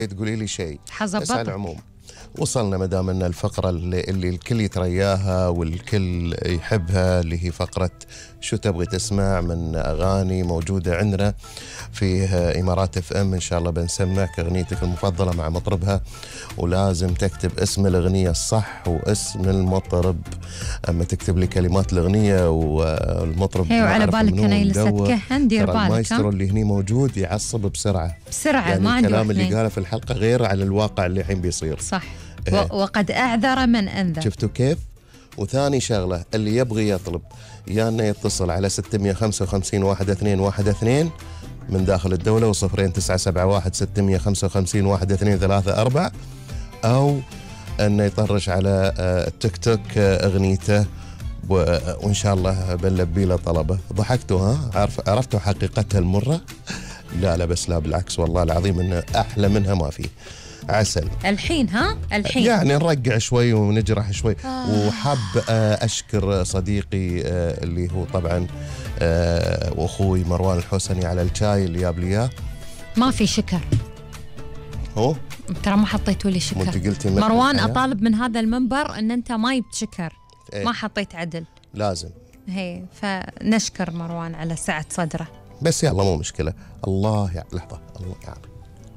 تقولي لي شيء بس على حظبطك. العموم وصلنا ما دام ان الفقره اللي الكل يترياها والكل يحبها، اللي هي فقره شو تبغي تسمع من اغاني موجوده عندنا في امارات اف ام. ان شاء الله بنسمعك اغنيتك المفضله مع مطربها، ولازم تكتب اسم الاغنيه الصح واسم المطرب. اما تكتب لي كلمات الاغنيه والمطرب هي وعلى بالك انا يلستك ندير بالك. المايسترو اللي هني موجود يعصب بسرعه يعني ما عندي الكلام اللي قاله في الحلقه غير عن الواقع اللي الحين بيصير. صح. وقد اعذر من انذر. شفتوا كيف؟ وثاني شغله اللي يبغي يطلب يانا يتصل على 655 1212 من داخل الدوله، و0971 655 1234، او انه يطرش على التيك توك اغنيته وان شاء الله بنلبي له طلبه. ضحكتوا ها؟ عرفتوا حقيقتها المره؟ لا بس لا بالعكس والله العظيم انه احلى منها ما في. عسل. الحين الحين يعني نرقع شوي ونجرح شوي. وحاب أشكر صديقي اللي هو طبعا وأخوي مروان الحسني على الشاي اللي جاب لي إياه. ما في شكر. هو ترى ما حطيتوا لي شكر. مروان أطالب من هذا المنبر أن أنت ما جبت شكر. ما حطيت عدل. لازم. هي فنشكر مروان على سعة صدره. بس يلا مو مشكلة. الله يا لحظة. الله يعني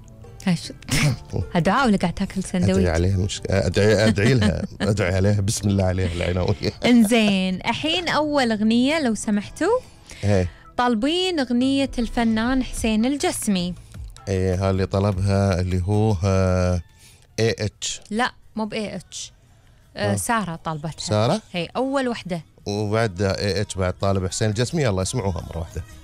دعاء ولا قاعد تاكل سندويش؟ ادعي عليها ادعي لها ادعي عليها بسم الله عليها العناوية. انزين الحين اول اغنية لو سمحتوا. طالبين اغنية الفنان حسين الجسمي. ايه اللي طلبها اللي هو اي اتش. لا مو باي اتش. سارة طالبتها. سارة؟ هي اول وحدة. وبعد اي اتش بعد طالب حسين الجسمي. يلا اسمعوها مرة واحدة.